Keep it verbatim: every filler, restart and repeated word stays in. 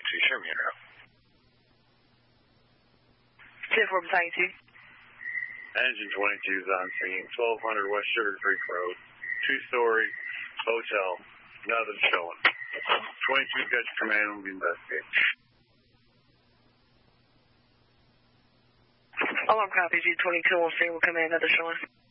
twenty-two, show me in route. ten four Battalion two. Engine twenty-two is on scene, twelve hundred West Sugar Creek Road, two-story hotel, nothing showing. twenty-two got your command, will be investigated. Alarm copy, G twenty-two on scene, will come in, nothing showing.